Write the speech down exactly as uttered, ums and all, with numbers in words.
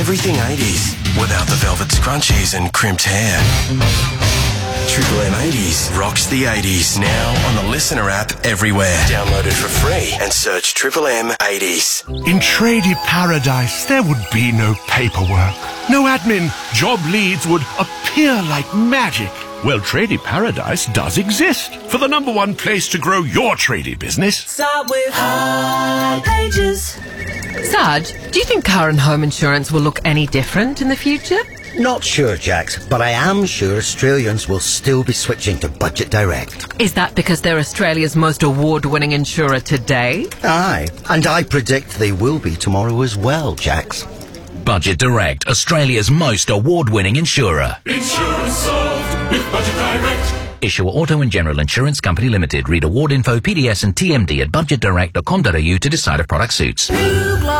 everything eighties without the velvet scrunchies and crimped hair. Triple M eighties rocks the eighties. Now on the Listener app everywhere. Download it for free and search Triple M eighties. In Tradie Paradise, there would be no paperwork, no admin. Job leads would appear like magic. Well, Tradie Paradise does exist for the number one place to grow your tradie business. Start with High Pages. Sarge, do you think car and home insurance will look any different in the future? Not sure, Jax, but I am sure Australians will still be switching to Budget Direct. Is that because they're Australia's most award-winning insurer today? Aye, and I predict they will be tomorrow as well, Jax. Budget Direct, Australia's most award-winning insurer. Insurance solved with Budget Direct. Issuer Auto and General Insurance Company Limited. Read award info, P D S and T M D at budget direct dot com dot a u to decide if product suits.